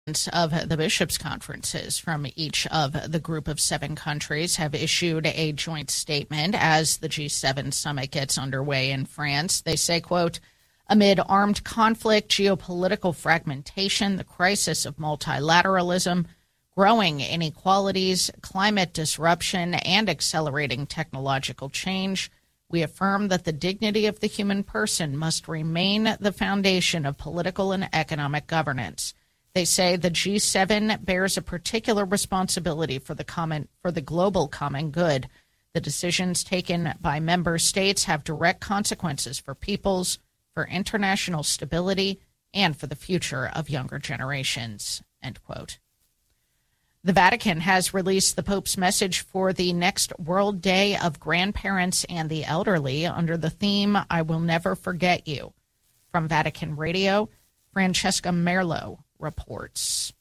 of the bishops' conferences from each of the group of 7 countries have issued a joint statement as the G7 summit gets underway in France. They say, quote, amid armed conflict, geopolitical fragmentation, the crisis of multilateralism, growing inequalities, climate disruption, and accelerating technological change, we affirm that the dignity of the human person must remain the foundation of political and economic governance. They say the G7 bears a particular responsibility for the global common good. The decisions taken by member states have direct consequences for peoples, for international stability, and for the future of younger generations, end quote. The Vatican has released the Pope's message for the next World Day of Grandparents and the Elderly under the theme, I Will Never Forget You. From Vatican Radio, Francesca Merlo reports.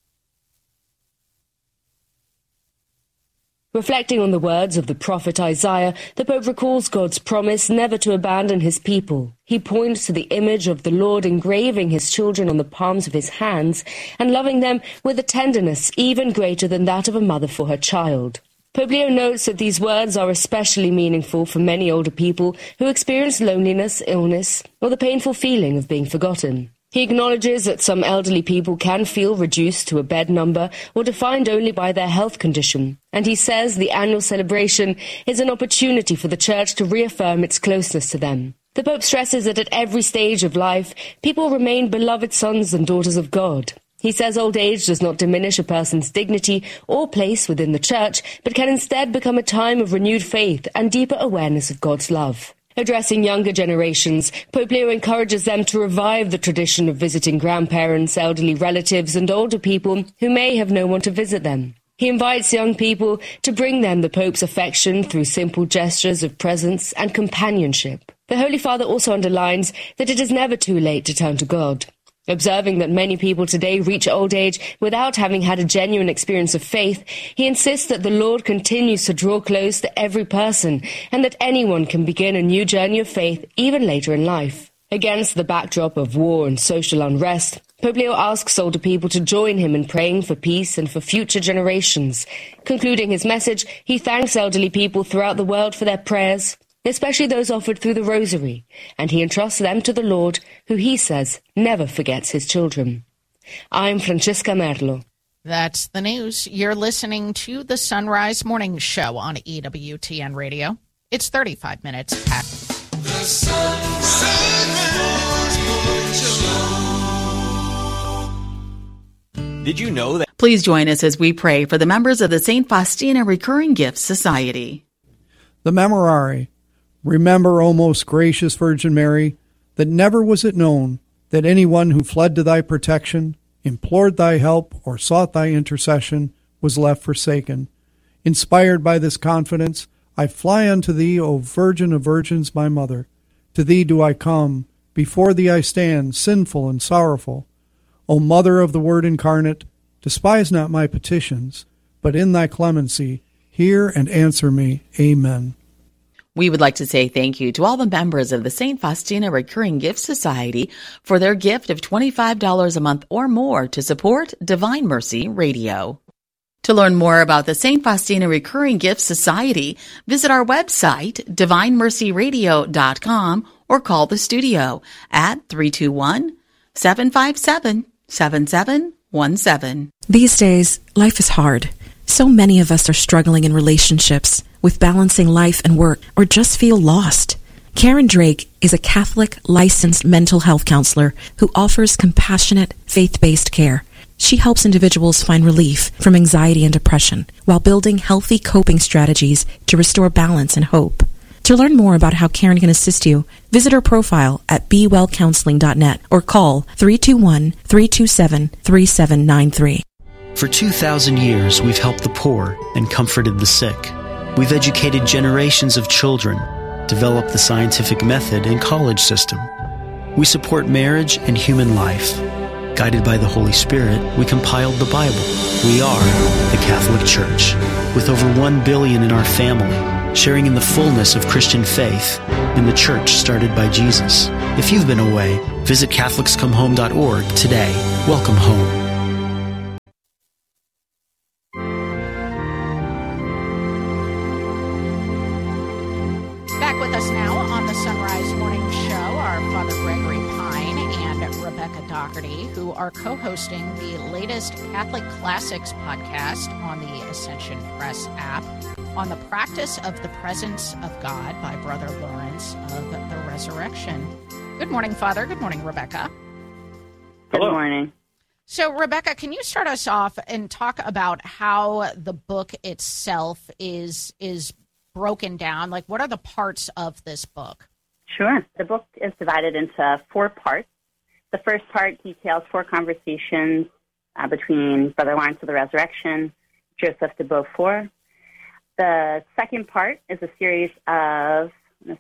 Reflecting on the words of the prophet Isaiah, the Pope recalls God's promise never to abandon his people. He points to the image of the Lord engraving his children on the palms of his hands and loving them with a tenderness even greater than that of a mother for her child. Pope Leo notes that these words are especially meaningful for many older people who experience loneliness, illness, or the painful feeling of being forgotten. He acknowledges that some elderly people can feel reduced to a bed number or defined only by their health condition, and he says the annual celebration is an opportunity for the Church to reaffirm its closeness to them. The Pope stresses that at every stage of life, people remain beloved sons and daughters of God. He says old age does not diminish a person's dignity or place within the Church, but can instead become a time of renewed faith and deeper awareness of God's love. Addressing younger generations, Pope Leo encourages them to revive the tradition of visiting grandparents, elderly relatives, and older people who may have no one to visit them. He invites young people to bring them the Pope's affection through simple gestures of presence and companionship. The Holy Father also underlines that it is never too late to turn to God. Observing that many people today reach old age without having had a genuine experience of faith, he insists that the Lord continues to draw close to every person and that anyone can begin a new journey of faith even later in life. Against the backdrop of war and social unrest, Pope Leo asks older people to join him in praying for peace and for future generations. Concluding his message, he thanks elderly people throughout the world for their prayers, especially those offered through the Rosary, and he entrusts them to the Lord, who he says never forgets his children. I'm Francesca Merlo. That's the news. You're listening to the Sunrise Morning Show on EWTN Radio. It's 35 minutes past. The Sunrise Morning Show. Did you know that? Please join us as we pray for the members of the St. Faustina Recurring Gifts Society. The Memorare. Remember, O most gracious Virgin Mary, that never was it known that anyone who fled to thy protection, implored thy help, or sought thy intercession was left forsaken. Inspired by this confidence, I fly unto thee, O Virgin of Virgins, my Mother. To thee do I come, before thee I stand, sinful and sorrowful. O Mother of the Word incarnate, despise not my petitions, but in thy clemency hear and answer me. Amen. We would like to say thank you to all the members of the St. Faustina Recurring Gifts Society for their gift of $25 a month or more to support Divine Mercy Radio. To learn more about the St. Faustina Recurring Gifts Society, visit our website, divinemercyradio.com, or call the studio at 321-757-7717. These days, life is hard. So many of us are struggling in relationships, with balancing life and work, or just feel lost. Karen Drake is a Catholic licensed mental health counselor who offers compassionate, faith-based care. She helps individuals find relief from anxiety and depression while building healthy coping strategies to restore balance and hope. To learn more about how Karen can assist you, visit her profile at bewellcounseling.net or call 321-327-3793. For 2,000 years, we've helped the poor and comforted the sick. We've educated generations of children, developed the scientific method and college system. We support marriage and human life. Guided by the Holy Spirit, we compiled the Bible. We are the Catholic Church, with over 1 billion in our family, sharing in the fullness of Christian faith in the church started by Jesus. If you've been away, visit CatholicsComeHome.org today. Welcome home. Rebecca Doherty, who are co-hosting the latest Catholic Classics podcast on the Ascension Press app on the practice of the presence of God by Brother Lawrence of the Resurrection. Good morning, Father. Good morning, Rebecca. Good morning. So, Rebecca, can you start us off and talk about how the book itself is broken down? Like, what are the parts of this book? Sure. The book is divided into 4 parts. The first part details 4 conversations between Brother Lawrence of the Resurrection, Joseph de Beaufort. The second part is a series of,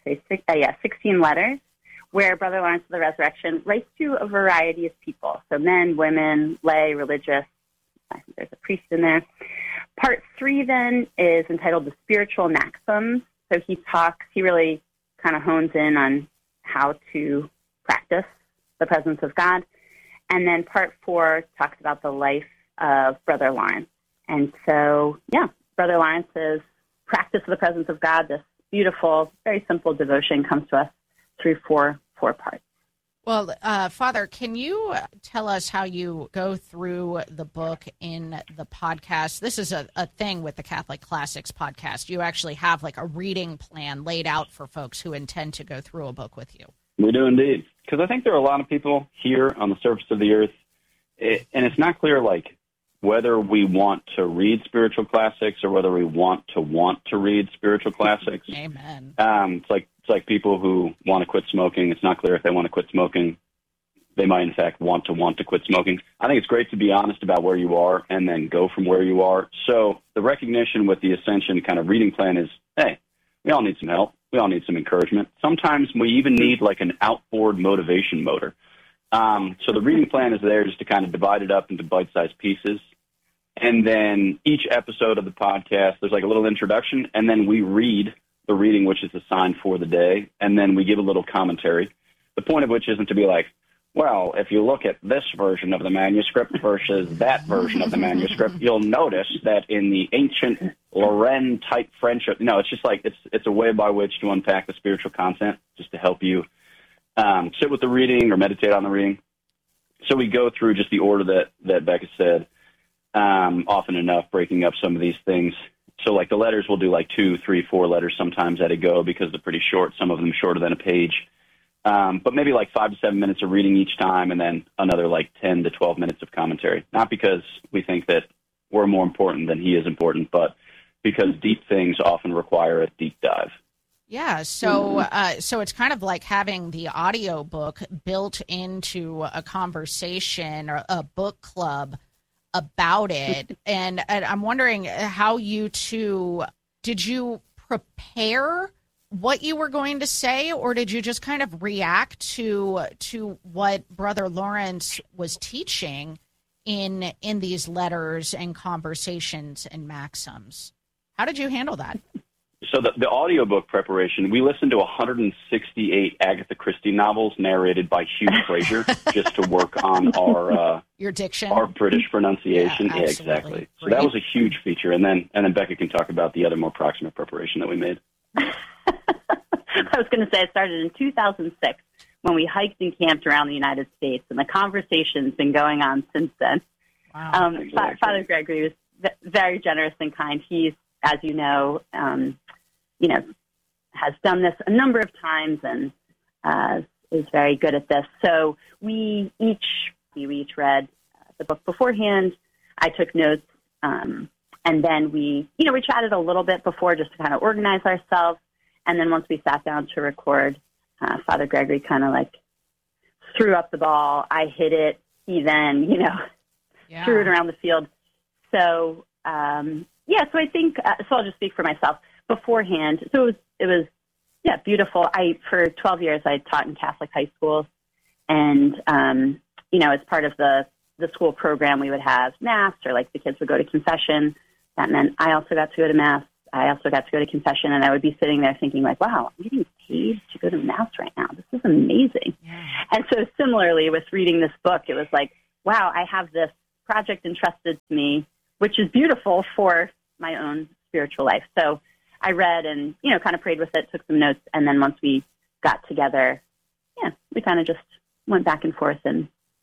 16 letters, where Brother Lawrence of the Resurrection writes to a variety of people. So men, women, lay, religious. I think there's a priest in there. Part 3 then is entitled The Spiritual Maxims. So he really kind of hones in on how to practice the presence of God. And then part 4 talks about the life of Brother Lawrence. And so, Brother Lawrence's practice of the presence of God, this beautiful, very simple devotion comes to us through four parts. Well, Father, can you tell us how you go through the book in the podcast? This is a thing with the Catholic Classics podcast. You actually have like a reading plan laid out for folks who intend to go through a book with you. We do indeed, because I think there are a lot of people here on the surface of the earth, and it's not clear like whether we want to read spiritual classics or whether we want to read spiritual classics. Amen. It's like people who want to quit smoking. It's not clear if they want to quit smoking. They might, in fact, want to quit smoking. I think it's great to be honest about where you are and then go from where you are. So the recognition with the Ascension kind of reading plan is, hey, we all need some help. We all need some encouragement. Sometimes we even need like an outboard motivation motor. So the reading plan is there just to kind of divide it up into bite-sized pieces. And then each episode of the podcast, there's like a little introduction, and then we read the reading which is assigned for the day, and then we give a little commentary, the point of which isn't to be like, well, if you look at this version of the manuscript versus that version of the manuscript, you'll notice that in the ancient Lorraine-type French, it's just like it's a way by which to unpack the spiritual content, just to help you sit with the reading or meditate on the reading. So we go through just the order that Becca said, often enough, breaking up some of these things. So like the letters, we'll do like 2, 3, 4 letters sometimes at a go because they're pretty short, some of them shorter than a page. But maybe like 5 to 7 minutes of reading each time, and then another like 10 to 12 minutes of commentary. Not because we think that we're more important than he is important, but because deep things often require a deep dive. Yeah, so it's kind of like having the audio book built into a conversation or a book club about it. And I'm wondering how you two, did you prepare what you were going to say, or did you just kind of react to what Brother Lawrence was teaching in these letters and conversations and maxims? How did you handle that? So the audiobook preparation, we listened to 168 Agatha Christie novels narrated by Hugh Fraser just to work on our your diction, our British pronunciation. Yeah, exactly. So that was a huge feature, and then Becca can talk about the other more proximate preparation that we made. I was going to say it started in 2006 when we hiked and camped around the United States, and the conversation's been going on since then. Wow. Exactly. Father Gregory was very generous and kind. He's, as you know, has done this a number of times and is very good at this. So we each read the book beforehand. I took notes, and then we chatted a little bit before just to kind of organize ourselves. And then once we sat down to record, Father Gregory kind of like threw up the ball. I hit it. He then, threw it around the field. So, so I think, so I'll just speak for myself beforehand. So it was beautiful. For 12 years, I taught in Catholic high schools, and, as part of the school program, we would have Mass, or like the kids would go to confession. That meant I also got to go to Mass. I also got to go to confession, and I would be sitting there thinking like, wow, I'm getting paid to go to Mass right now. This is amazing. Yeah. And so similarly with reading this book, it was like, wow, I have this project entrusted to me, which is beautiful for my own spiritual life. So I read and, kind of prayed with it, took some notes, and then once we got together, we kind of just went back and forth and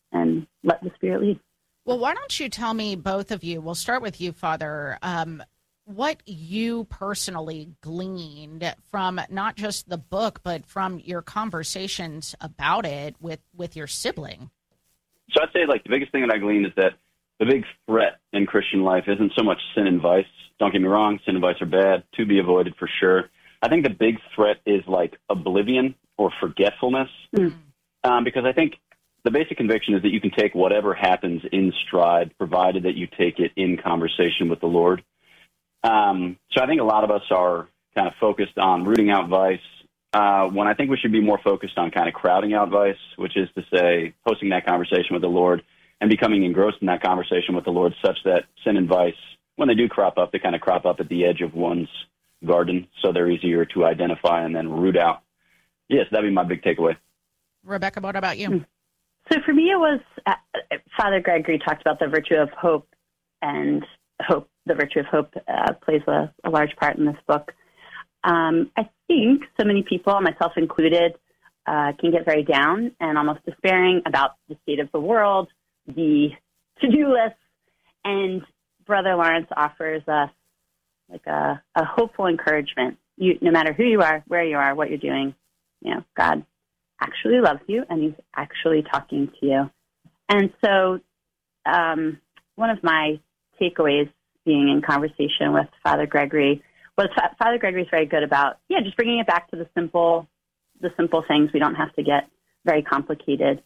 and let the Spirit lead. Well, why don't you tell me, both of you, we'll start with you, Father, what you personally gleaned from not just the book, but from your conversations about it with your sibling. So I'd say, like, the biggest thing that I gleaned is that the big threat in Christian life isn't so much sin and vice. Don't get me wrong, sin and vice are bad, to be avoided for sure. I think the big threat is, like, oblivion or forgetfulness, because I think the basic conviction is that you can take whatever happens in stride, provided that you take it in conversation with the Lord. So I think a lot of us are kind of focused on rooting out vice, when I think we should be more focused on kind of crowding out vice, which is to say hosting that conversation with the Lord and becoming engrossed in that conversation with the Lord such that sin and vice, when they do crop up, they kind of crop up at the edge of one's garden, so they're easier to identify and then root out. Yes, that'd be my big takeaway. Rebecca, what about you? So for me, it was Father Gregory talked about the virtue of hope, and hope. The virtue of hope plays a large part in this book. I think so many people, myself included, can get very down and almost despairing about the state of the world, the to-do list, and Brother Lawrence offers us like a hopeful encouragement. No matter who you are, where you are, what you're doing, God actually loves you, and he's actually talking to you. And so one of my takeaways being in conversation with Father Gregory was Father Gregory is very good about, just bringing it back to the simple things. We don't have to get very complicated.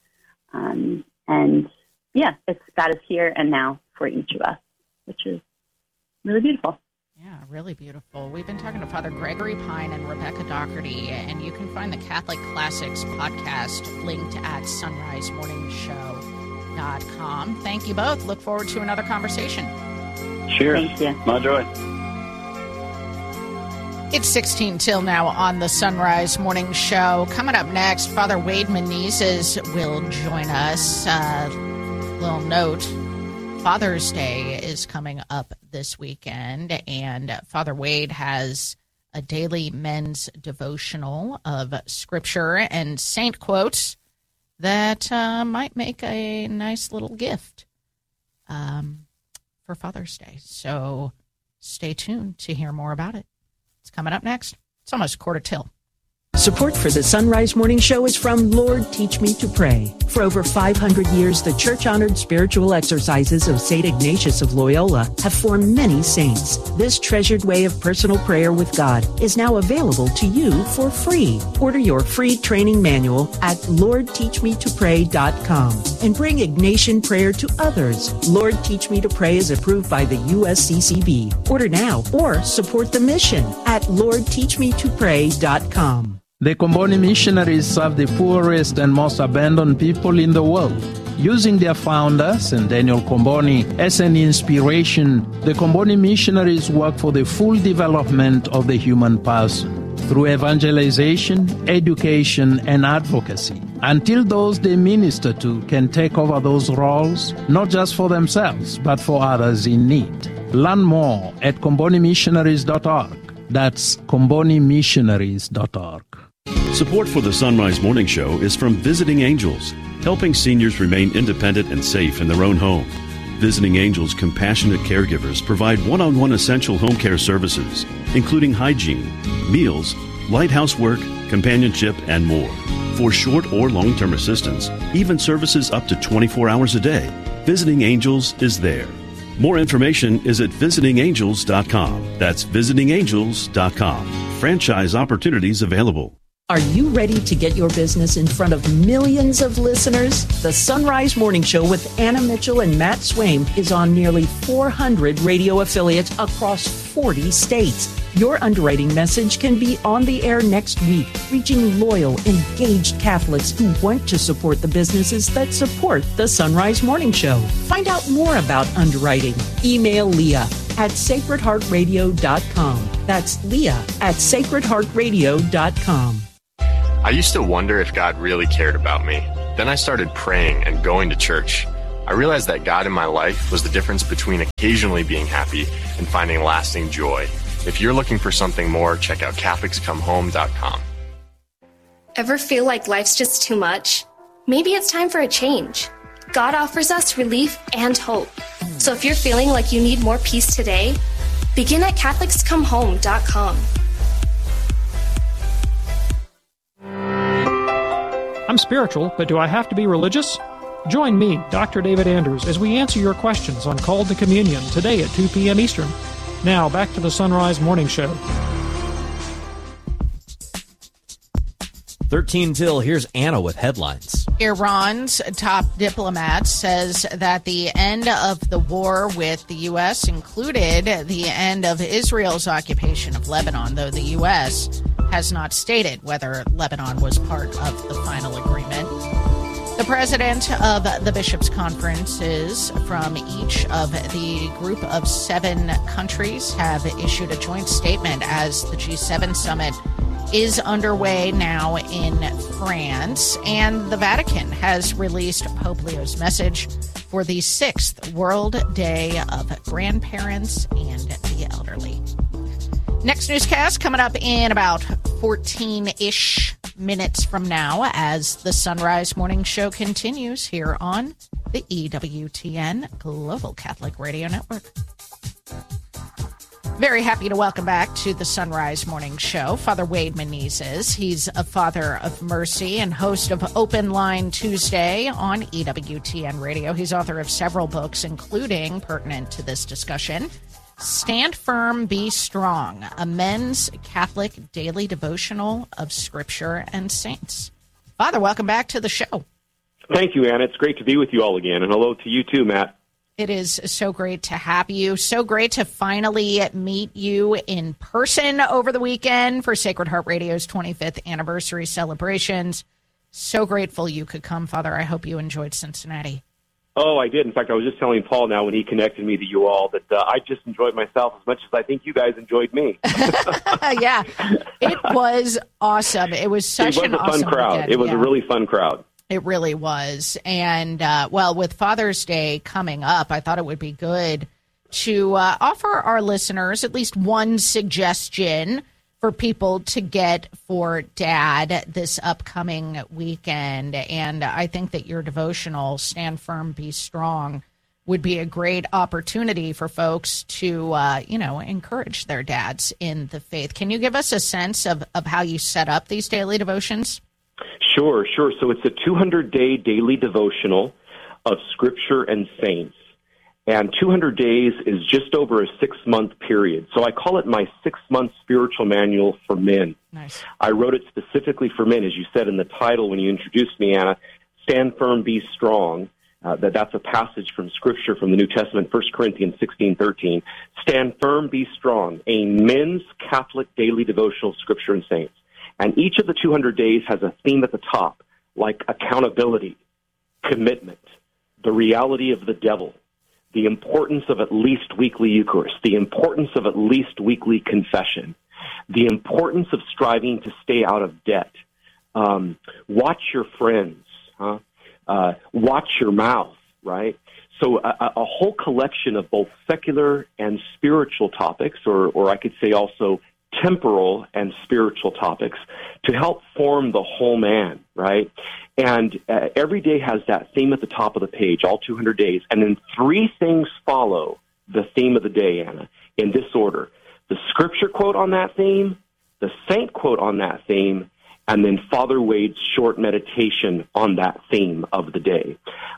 God is here and now for each of us, which is really beautiful. Yeah, really beautiful. We've been talking to Father Gregory Pine and Rebecca Doherty, and you can find the Catholic Classics podcast linked at sunrisemorningshow.com. Thank you both. Look forward to another conversation. Cheers. Thank you. My joy. It's 16 till now on the Sunrise Morning Show. Coming up next, Father Wade Menezes will join us. Little note, Father's Day is coming up this weekend, and Father Wade has a daily men's devotional of scripture and saint quotes that might make a nice little gift for Father's Day. So stay tuned to hear more about it. It's coming up next. It's almost 1:45. Support for the Sunrise Morning Show is from Lord Teach Me to Pray. For over 500 years, the church-honored spiritual exercises of St. Ignatius of Loyola have formed many saints. This treasured way of personal prayer with God is now available to you for free. Order your free training manual at LordTeachMeToPray.com and bring Ignatian prayer to others. Lord Teach Me to Pray is approved by the USCCB. Order now or support the mission at LordTeachMeToPray.com. The Comboni missionaries serve the poorest and most abandoned people in the world. Using their founder, St. Daniel Comboni, as an inspiration, the Comboni missionaries work for the full development of the human person through evangelization, education, and advocacy, until those they minister to can take over those roles, not just for themselves, but for others in need. Learn more at combonimissionaries.org. That's combonimissionaries.org. Support for the Sunrise Morning Show is from Visiting Angels, helping seniors remain independent and safe in their own home. Visiting Angels compassionate caregivers provide one-on-one essential home care services, including hygiene, meals, light housework, companionship, and more. For short or long-term assistance, even services up to 24 hours a day, Visiting Angels is there. More information is at visitingangels.com. That's visitingangels.com. Franchise opportunities available. Are you ready to get your business in front of millions of listeners? The Sunrise Morning Show with Anna Mitchell and Matt Swaim is on nearly 400 radio affiliates across 40 states. Your underwriting message can be on the air next week, reaching loyal, engaged Catholics who want to support the businesses that support the Sunrise Morning Show. Find out more about underwriting. Email Leah at sacredheartradio.com. That's Leah at sacredheartradio.com. I used to wonder if God really cared about me. Then I started praying and going to church. I realized that God in my life was the difference between occasionally being happy and finding lasting joy. If you're looking for something more, check out CatholicsComeHome.com. Ever feel like life's just too much? Maybe it's time for a change. God offers us relief and hope. So if you're feeling like you need more peace today, begin at CatholicsComeHome.com. I'm spiritual, but do I have to be religious? Join me, Dr. David Anders, as we answer your questions on Called to Communion today at 2 p.m. Eastern. Now, back to the Sunrise Morning Show. 13 till, here's Anna with headlines. Iran's top diplomat says that the end of the war with the U.S. included the end of Israel's occupation of Lebanon, though the U.S. has not stated whether Lebanon was part of the final agreement. The president of the Bishops' Conferences from each of the group of 7 countries have issued a joint statement as the G7 summit is underway now in France, and the Vatican has released Pope Leo's message for the 6th World Day of Grandparents and the Elderly. Next newscast coming up in about 14-ish minutes from now as the Sunrise Morning Show continues here on the EWTN Global Catholic Radio Network. Very happy to welcome back to the Sunrise Morning Show Father Wade Menezes. He's a Father of Mercy and host of Open Line Tuesday on EWTN Radio. He's author of several books, including, pertinent to this discussion, Stand Firm, Be Strong, a men's Catholic daily devotional of Scripture and Saints. Father, welcome back to the show. Thank you, Anna. It's great to be with you all again, and hello to you too, Matt. It is so great to have you. So great to finally meet you in person over the weekend for Sacred Heart Radio's 25th anniversary celebrations. So grateful you could come, Father. I hope you enjoyed Cincinnati. Oh, I did. In fact, I was just telling Paul now when he connected me to you all that I just enjoyed myself as much as I think you guys enjoyed me. Yeah, it was awesome. It was such an awesome fun crowd. weekend. It was a really fun crowd. It really was. And, well, with Father's Day coming up, I thought it would be good to offer our listeners at least one suggestion for people to get for Dad this upcoming weekend. And I think that your devotional, Stand Firm, Be Strong, would be a great opportunity for folks to, encourage their dads in the faith. Can you give us a sense of how you set up these daily devotions? Sure. So it's a 200-day daily devotional of Scripture and Saints. And 200 days is just over a 6-month period. So I call it my 6-month spiritual manual for men. Nice. I wrote it specifically for men, as you said in the title when you introduced me, Anna. Stand firm, be strong. That's a passage from Scripture from the New Testament, 1 Corinthians 16:13. Stand firm, be strong. A men's Catholic daily devotional of Scripture and Saints. And each of the 200 days has a theme at the top, like accountability, commitment, the reality of the devil, the importance of at least weekly Eucharist, the importance of at least weekly confession, the importance of striving to stay out of debt. Watch your friends, watch your mouth, right? So a whole collection of both secular and spiritual topics, or I could say also temporal and spiritual topics to help form the whole man, right? And every day has that theme at the top of the page, all 200 days. And then 3 things follow the theme of the day, Anna, in this order. The Scripture quote on that theme, the Saint quote on that theme, and then Father Wade's short meditation on that theme of the day.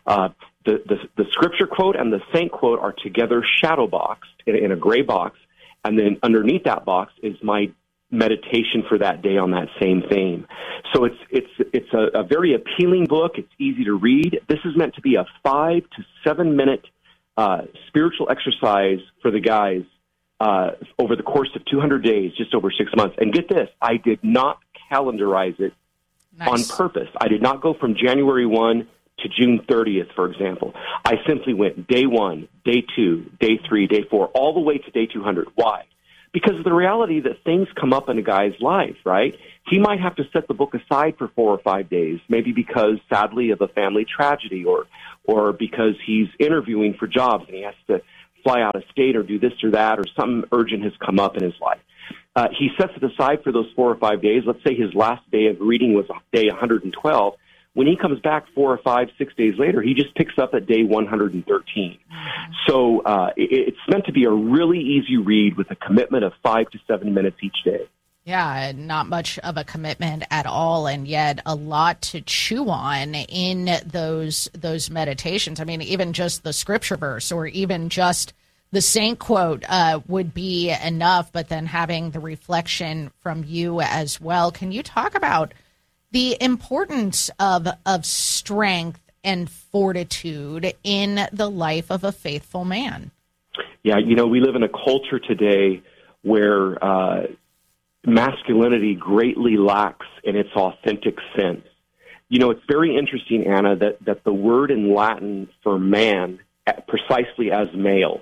The Scripture quote and the Saint quote are together shadow boxed in a gray box. And then underneath that box is my meditation for that day on that same theme. So it's a very appealing book. It's easy to read. This is meant to be a 5 to 7 minute spiritual exercise for the guys over the course of 200 days, just over 6 months. And get this, I did not calendarize it on purpose. I did not go from January 1 to June 30th, for example. I simply went day 1, day 2, day 3, day 4, all the way to day 200. Why? Because of the reality that things come up in a guy's life, right? He might have to set the book aside for 4 or 5 days, maybe because, sadly, of a family tragedy or because he's interviewing for jobs and he has to fly out of state or do this or that or something urgent has come up in his life. He sets it aside for those 4 or 5 days. Let's say his last day of reading was day 112. When he comes back 4 or 5, 6 days later, he just picks up at day 113. So it's meant to be a really easy read with a commitment of 5 to 7 minutes each day. Yeah, not much of a commitment at all, and yet a lot to chew on in those meditations. I mean, even just the scripture verse or even just the saint quote would be enough, but then having the reflection from you as well. Can you talk about the importance of strength and fortitude in the life of a faithful man? Yeah, we live in a culture today where masculinity greatly lacks in its authentic sense. It's very interesting, Anna, that the word in Latin for man, precisely as male,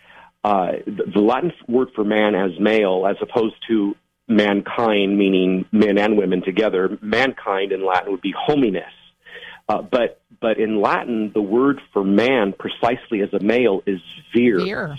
the Latin word for man as male, as opposed to mankind, meaning men and women together, mankind in Latin would be hominus. But in Latin, the word for man, precisely as a male, is vir,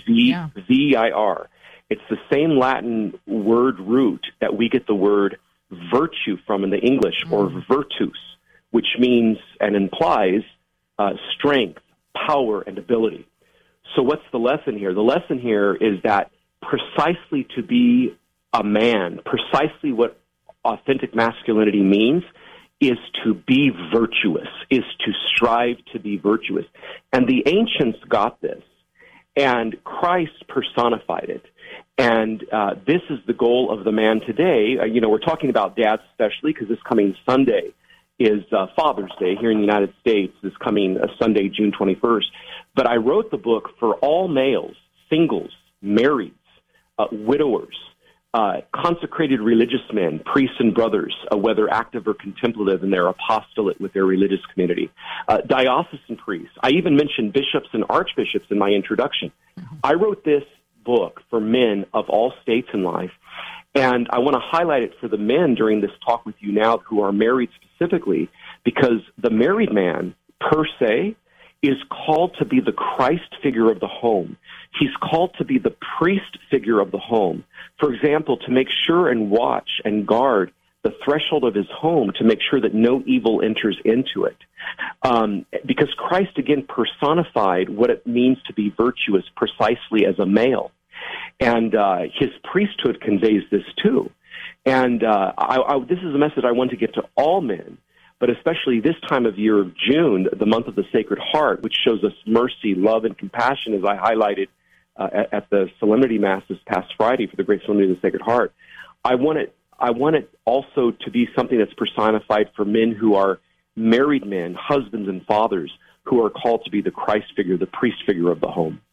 V-I-R. It's the same Latin word root that we get the word virtue from in the English, or virtus, which means and implies strength, power, and ability. So what's the lesson here? The lesson here is that precisely to be a man, precisely what authentic masculinity means, is to be virtuous, is to strive to be virtuous. And the ancients got this, and Christ personified it. And this is the goal of the man today. We're talking about dads especially, because this coming Sunday is Father's Day here in the United States, this coming Sunday, June 21st. But I wrote the book for all males, singles, marrieds, widowers, consecrated religious men, priests and brothers, whether active or contemplative in their apostolate with their religious community, diocesan priests. I even mentioned bishops and archbishops in my introduction. I wrote this book for men of all states in life, and I want to highlight it for the men during this talk with you now who are married specifically, because the married man, per se, is called to be the Christ figure of the home. He's called to be the priest figure of the home. For example, to make sure and watch and guard the threshold of his home to make sure that no evil enters into it. Because Christ, again, personified what it means to be virtuous precisely as a male. And his priesthood conveys this too. And this is a message I want to get to all men, but especially this time of year of June, the month of the Sacred Heart, which shows us mercy, love, and compassion, as I highlighted at the Solemnity Mass this past Friday for the Great Solemnity of the Sacred Heart. I want it also to be something that's personified for men who are married men, husbands and fathers, who are called to be the Christ figure, the priest figure of the home.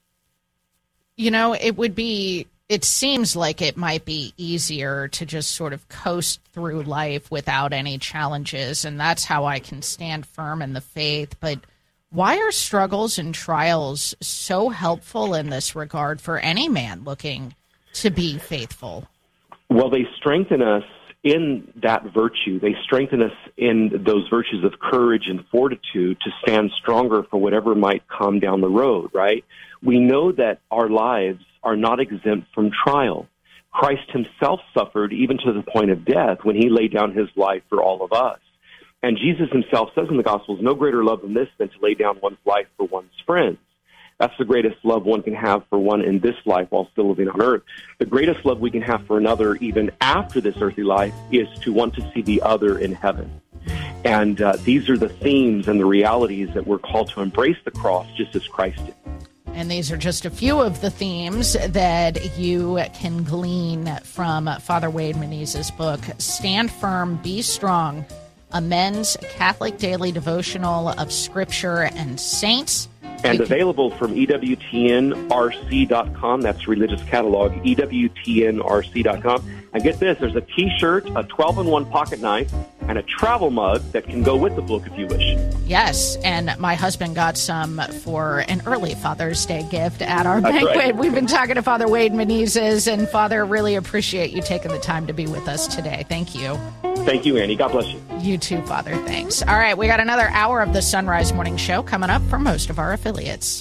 It seems like it might be easier to just sort of coast through life without any challenges, and that's how I can stand firm in the faith. But why are struggles and trials so helpful in this regard for any man looking to be faithful? Well, they strengthen us in that virtue. They strengthen us in those virtues of courage and fortitude to stand stronger for whatever might come down the road, right? We know that our lives are not exempt from trial. Christ himself suffered even to the point of death when he laid down his life for all of us. And Jesus himself says in the Gospels, no greater love than this than to lay down one's life for one's friends. That's the greatest love one can have for one in this life while still living on earth. The greatest love we can have for another even after this earthly life is to want to see the other in heaven. And these are the themes and the realities that we're called to embrace the cross just as Christ did. And these are just a few of the themes that you can glean from Father Wade Menezes' book, Stand Firm, Be Strong, a men's Catholic daily devotional of Scripture and Saints. And available from EWTNRC.com. That's religious catalog, EWTNRC.com. And get this, there's a T-shirt, a 12-in-1 pocket knife, and a travel mug that can go with the book if you wish. Yes, and my husband got some for an early Father's Day gift at our banquet. Right. We've been talking to Father Wade Menezes, and Father, really appreciate you taking the time to be with us today. Thank you. Thank you, Annie. God bless you. You too, Father. Thanks. All right, we got another hour of the Sunrise Morning Show coming up for most of our affiliates.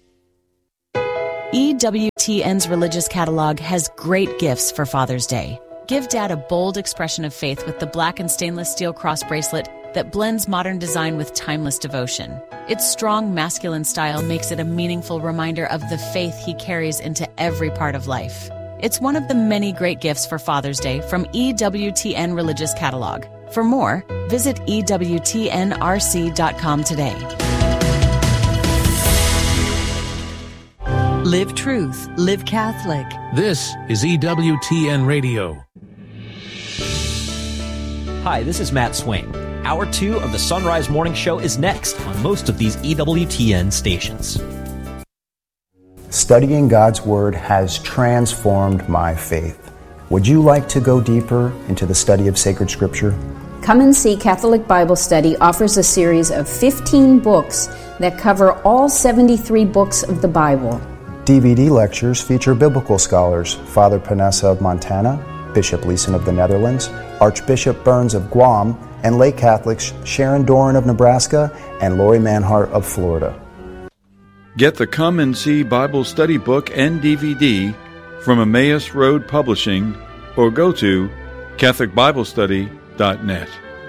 EWTN's religious catalog has great gifts for Father's Day. Give Dad a bold expression of faith with the black and stainless steel cross bracelet that blends modern design with timeless devotion. Its strong masculine style makes it a meaningful reminder of the faith he carries into every part of life. It's one of the many great gifts for Father's Day from EWTN Religious Catalog. For more, visit EWTNRC.com today. Live truth, live Catholic. This is EWTN Radio. Hi, this is Matt Swain. Hour 2 of the Sunrise Morning Show is next on most of these EWTN stations. Studying God's Word has transformed my faith. Would you like to go deeper into the study of sacred Scripture? Come and See Catholic Bible Study offers a series of 15 books that cover all 73 books of the Bible. DVD lectures feature biblical scholars Father Panessa of Montana, Bishop Leeson of the Netherlands, Archbishop Burns of Guam, and lay Catholics Sharon Doran of Nebraska and Lori Manhart of Florida. Get the Come and See Bible Study book and DVD from Emmaus Road Publishing or go to CatholicBibleStudy.net.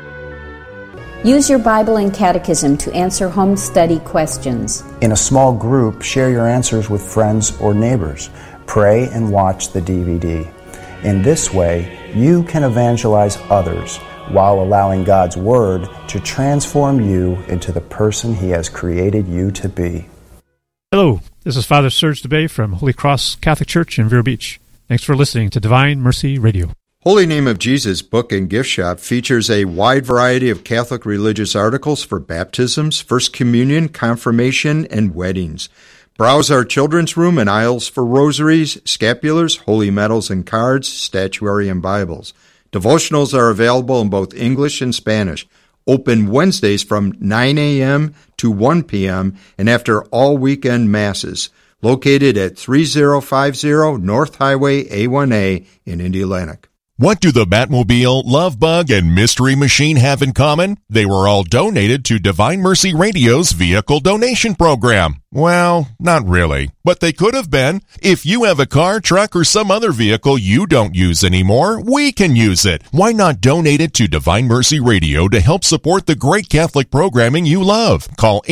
Use your Bible and Catechism to answer home study questions. In a small group, share your answers with friends or neighbors. Pray and watch the DVD. In this way, you can evangelize others while allowing God's Word to transform you into the person He has created you to be. Hello, this is Father Serge DeBay from Holy Cross Catholic Church in Vero Beach. Thanks for listening to Divine Mercy Radio. Holy Name of Jesus Book and Gift Shop features a wide variety of Catholic religious articles for baptisms, First Communion, confirmation, and weddings. Browse our children's room and aisles for rosaries, scapulars, holy medals and cards, statuary, and Bibles. Devotionals are available in both English and Spanish. Open Wednesdays from 9 a.m. to 1 p.m. and after all weekend masses. Located at 3050 North Highway A1A in Indianapolis. What do the Batmobile, Love Bug, and Mystery Machine have in common? They were all donated to Divine Mercy Radio's vehicle donation program. Well, not really, but they could have been. If you have a car, truck, or some other vehicle you don't use anymore, we can use it. Why not donate it to Divine Mercy Radio to help support the great Catholic programming you love? Call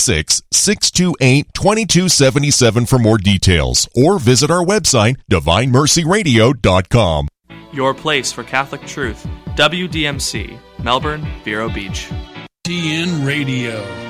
866-628-2277 for more details, or visit our website, DivineMercyRadio.com. Your place for Catholic truth. WDMC, Melbourne, Vero Beach. TN Radio.